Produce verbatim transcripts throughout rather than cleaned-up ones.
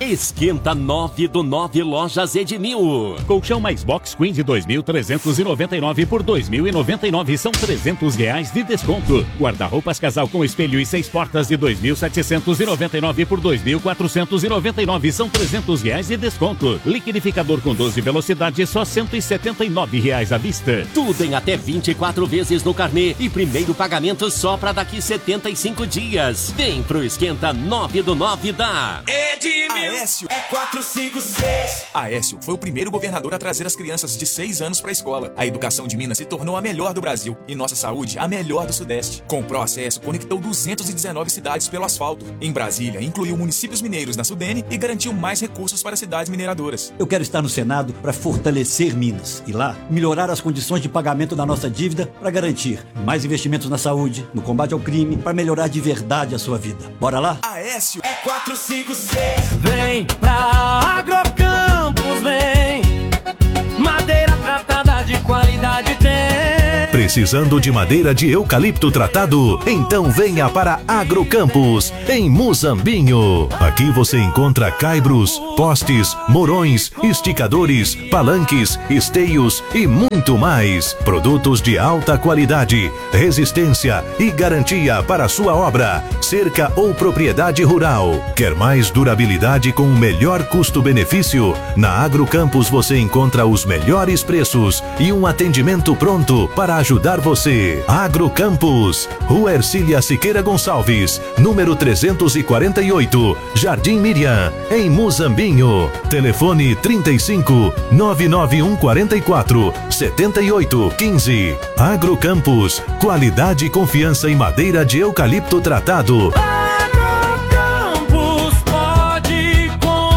Esquenta nove do nove Lojas Edmil. Colchão mais box queen de dois mil trezentos e noventa e nove por dois mil e noventa e nove, são trezentos reais de desconto. Guarda-roupas casal com espelho e seis portas de dois mil setecentos e noventa e nove por dois mil quatrocentos e noventa e nove, são trezentos reais de desconto. Liquidificador com doze velocidades, só cento e setenta e nove reais à vista. Tudo em até vinte e quatro vezes no carnê e primeiro pagamento só para daqui setenta e cinco dias. Vem pro Esquenta nove do nove da Edmil. Aécio é quatro cinco seis. Aécio foi o primeiro governador a trazer as crianças de seis anos para a escola. A educação de Minas se tornou a melhor do Brasil e nossa saúde a melhor do Sudeste. Com o Proacesso, conectou duzentas e dezenove cidades pelo asfalto. Em Brasília, incluiu municípios mineiros na Sudene e garantiu mais recursos para cidades mineradoras. Eu quero estar no Senado para fortalecer Minas e lá melhorar as condições de pagamento da nossa dívida para garantir mais investimentos na saúde, no combate ao crime, para melhorar de verdade a sua vida. Bora lá? Aécio é quatro cinco seis. Vem pra Agrocampos, vem. Madeira tratada de qualidade tem. Precisando de madeira de eucalipto tratado? Então venha para Agrocampos, em Muzambinho. Aqui você encontra caibros, postes, morões, esticadores, palanques, esteios e muito mais. Produtos de alta qualidade, resistência e garantia para sua obra, cerca ou propriedade rural. Quer mais durabilidade com o melhor custo-benefício? Na Agrocampos você encontra os melhores preços e um atendimento pronto para ajudar você. Agrocampos, Rua Ercília Siqueira Gonçalves, número trezentos e quarenta e oito, Jardim Miriam, em Muzambinho. Telefone trinta e cinco, nove nove um quatro quatro, sete oito um cinco. Agrocampos, qualidade e confiança em madeira de eucalipto tratado. Agrocampos, pode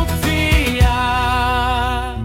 confiar.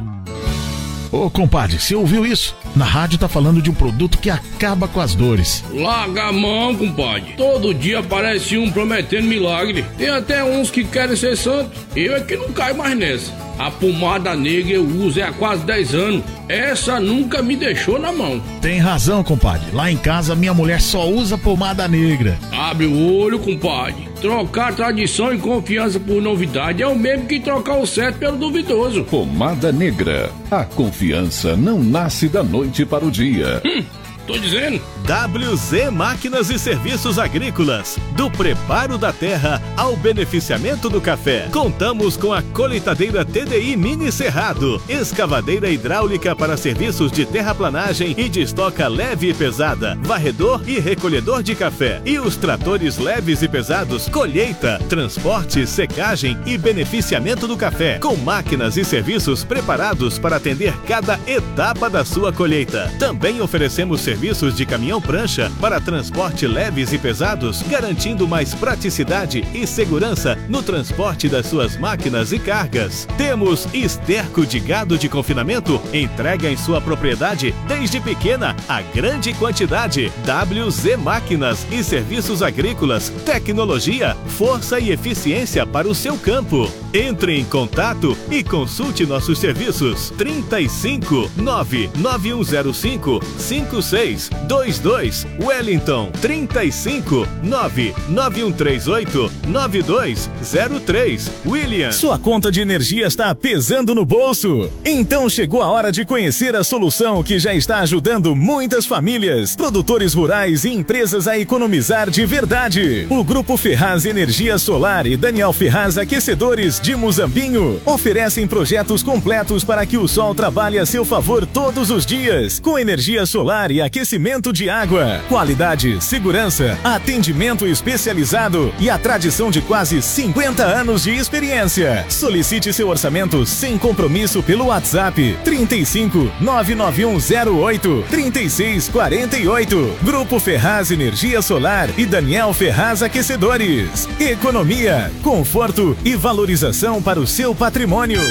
Ô compadre, você ouviu isso? Na rádio tá falando de um produto que acaba com as dores. Larga a mão, compadre. Todo dia aparece um prometendo milagre. Tem até uns que querem ser santo. Eu é que não caio mais nessa. A pomada negra eu uso há quase dez anos. Essa nunca me deixou na mão. Tem razão, compadre. Lá em casa minha mulher só usa pomada negra. Abre o olho, compadre. Trocar tradição e confiança por novidade é o mesmo que trocar o certo pelo duvidoso. Pomada Negra. A confiança não nasce da noite para o dia. Hum. Tô dizendo. W Z Máquinas e Serviços Agrícolas. Do preparo da terra ao beneficiamento do café. Contamos com a colheitadeira T D I Mini Cerrado, escavadeira hidráulica para serviços de terraplanagem e de estoca leve e pesada, varredor e recolhedor de café. E os tratores leves e pesados, colheita, transporte, secagem e beneficiamento do café. Com máquinas e serviços preparados para atender cada etapa da sua colheita. Também oferecemos serviços serviços de caminhão-prancha para transporte leves e pesados, garantindo mais praticidade e segurança no transporte das suas máquinas e cargas. Temos esterco de gado de confinamento, entrega em sua propriedade desde pequena a grande quantidade. W Z Máquinas e Serviços Agrícolas, tecnologia, força e eficiência para o seu campo. Entre em contato e consulte nossos serviços. trinta e cinco, nove nove um zero cinco, cinco seis dois dois, Wellington. Trinta e cinco, nove nove um três oito, nove dois zero três, William. Sua conta de energia está pesando no bolso? Então chegou a hora de conhecer a solução que já está ajudando muitas famílias, produtores rurais e empresas a economizar de verdade. O Grupo Ferraz Energia Solar e Daniel Ferraz Aquecedores de Muzambinho oferecem projetos completos para que o sol trabalhe a seu favor todos os dias, com energia solar e aquecimento de água, qualidade, segurança, atendimento especializado e a tradição de quase cinquenta anos de experiência. Solicite seu orçamento sem compromisso pelo WhatsApp trinta e cinco, nove nove um zero oito, trinta e seis quarenta e oito. Grupo Ferraz Energia Solar e Daniel Ferraz Aquecedores. Economia, conforto e valorização para o seu patrimônio.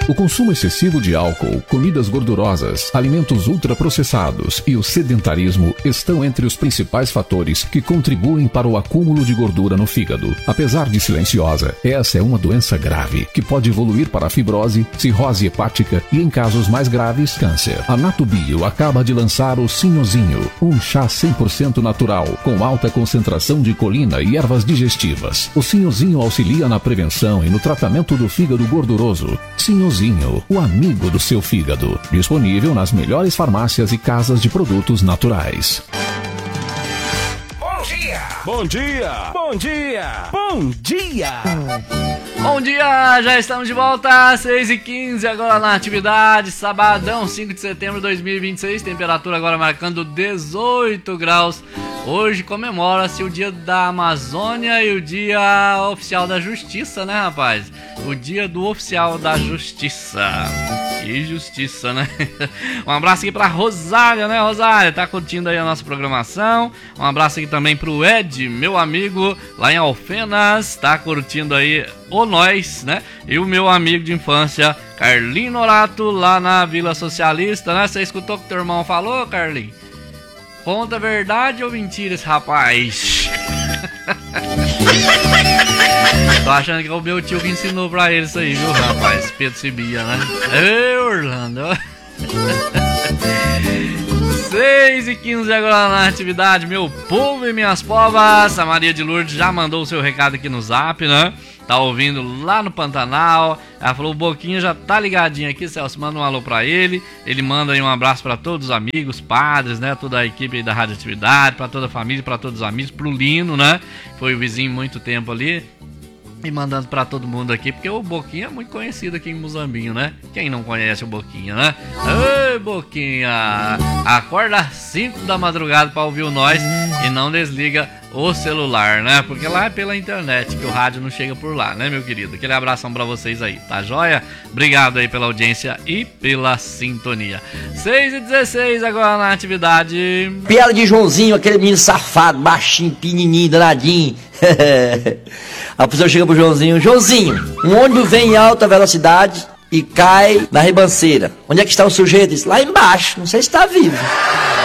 O consumo excessivo de álcool, comidas gordurosas, alimentos ultraprocessados e o sedentarismo estão entre os principais fatores que contribuem para o acúmulo de gordura no fígado. Apesar de silenciosa, essa é uma doença grave que pode evoluir para fibrose, cirrose hepática e, em casos mais graves, câncer. A Natubio acaba de lançar o Sinhozinho, um chá cem por cento natural, com alta concentração de colina e ervas digestivas. O Sinhozinho auxilia na prevenção e no tratamento do fígado gorduroso. Sinhozinho, o amigo do seu fígado. Disponível nas melhores farmácias e casas de produtos naturais. Bom dia! Bom dia! Bom dia! Bom dia! Bom dia! Já estamos de volta, seis e quinze agora na atividade, sabadão, cinco de setembro de dois mil e vinte e seis, temperatura agora marcando dezoito graus. Hoje comemora-se o dia da Amazônia e o dia oficial da Justiça, né, rapaz? O dia do oficial da Justiça. Que justiça, né? Um abraço aqui pra Rosália, né, Rosália? Tá curtindo aí a nossa programação. Um abraço aqui também pro Ed, meu amigo, lá em Alfenas. Tá curtindo aí o Nós, né? E o meu amigo de infância, Carlinho Norato, lá na Vila Socialista, né? Você escutou o que teu irmão falou, Carlinho? Conta a verdade ou mentira esse rapaz? Tô achando que é o meu tio que ensinou pra ele isso aí, viu, rapaz? Pedro Cibia, né? Ei, Orlando! seis e quinze agora na atividade, meu povo e minhas povas. A Maria de Lourdes já mandou o seu recado aqui no zap, né? Tá ouvindo lá no Pantanal. Ela falou, o Boquinha já tá ligadinho aqui, Celso, manda um alô pra ele. Ele manda aí um abraço pra todos os amigos, padres, né? Toda a equipe aí da Radioatividade, pra toda a família, pra todos os amigos, pro Lino, né? Foi o vizinho muito tempo ali. E mandando pra todo mundo aqui, porque o Boquinha é muito conhecido aqui em Muzambinho, né? Quem não conhece o Boquinha, né? Ei, Boquinha! Acorda às cinco da madrugada pra ouvir o Nós e não desliga o celular, né? Porque lá é pela internet, que o rádio não chega por lá, né, meu querido? Aquele abração pra vocês aí, tá joia? Obrigado aí pela audiência e pela sintonia. seis e dezesseis agora na atividade. Piada de Joãozinho, aquele menino safado, baixinho, pequenininho, danadinho. A pessoa chega pro Joãozinho, Joãozinho, um ônibus vem em alta velocidade e cai na ribanceira. Onde é que está o sujeito? Diz, lá embaixo, não sei se está vivo.